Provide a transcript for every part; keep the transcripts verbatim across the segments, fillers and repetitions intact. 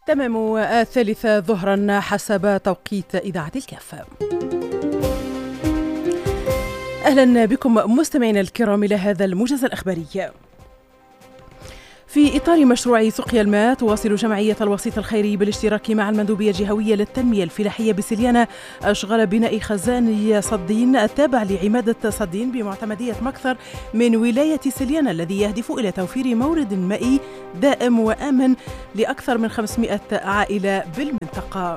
تمام الثالثة ظهرا حسب توقيت إذاعة الكاف. أهلا بكم مستمعينا الكرام إلى هذا الموجز الأخباري. في إطار مشروع سقيا الماء تواصل جمعية الوسيط الخيري بالاشتراك مع المندوبية الجهوية للتنمية الفلاحية بسليانة أشغال بناء خزان صدين التابع لعمادة صدين بمعتمدية مكثر من ولاية سليانة، الذي يهدف إلى توفير مورد مائي دائم وآمن لأكثر من خمسمائة عائلة بالمنطقة.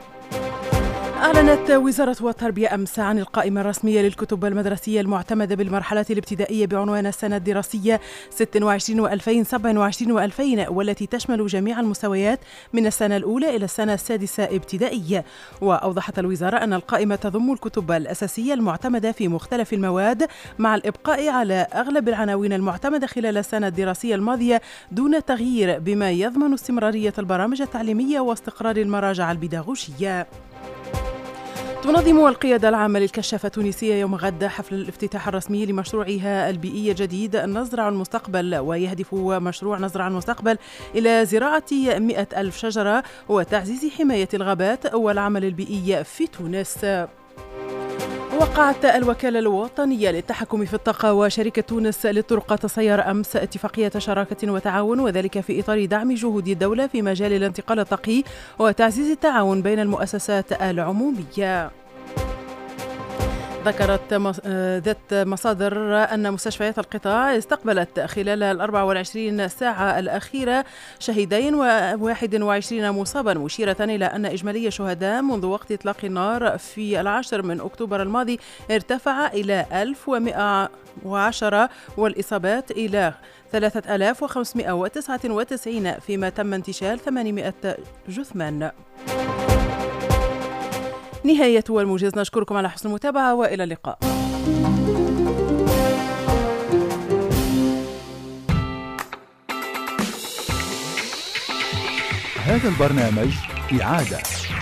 أعلنت وزارة التربية أمس عن القائمة الرسمية للكتب المدرسية المعتمدة بالمرحلة الابتدائية بعنوان السنة الدراسية ستة وعشرين وألفين سبعة وعشرين وألفين، والتي تشمل جميع المستويات من السنة الأولى إلى السنة السادسة ابتدائية. وأوضحت الوزارة أن القائمة تضم الكتب الأساسية المعتمدة في مختلف المواد مع الإبقاء على أغلب العناوين المعتمدة خلال السنة الدراسية الماضية دون تغيير، بما يضمن استمرارية البرامج التعليمية واستقرار المراجع البيداغوجية. تنظم القيادة العامة للكشافة التونسية يوم غد حفل الافتتاح الرسمي لمشروعها البيئي الجديد نزرع المستقبل، ويهدف مشروع نزرع المستقبل إلى زراعة مئة ألف شجرة وتعزيز حماية الغابات والعمل البيئي في تونس. وقعت الوكالة الوطنية للتحكم في الطاقة وشركة تونس للطرقات السيارة أمس اتفاقية شراكة وتعاون، وذلك في إطار دعم جهود الدولة في مجال الانتقال الطاقي وتعزيز التعاون بين المؤسسات العمومية. ذكرت ذات مصادر أن مستشفيات القطاع استقبلت خلال الأربع والعشرين ساعة الأخيرة شهيدين وواحد وعشرين مصابا، مشيرة إلى أن إجمالي الشهداء منذ وقت إطلاق النار في العاشر من أكتوبر الماضي ارتفع إلى ألف ومئة وعشرة والإصابات إلى ثلاثة آلاف وخمسمائة وتسعة وتسعين، فيما تم انتشال ثمانمائة جثمان. نهاية الموجز، نشكركم على حسن المتابعة وإلى اللقاء. هذا البرنامج إعادة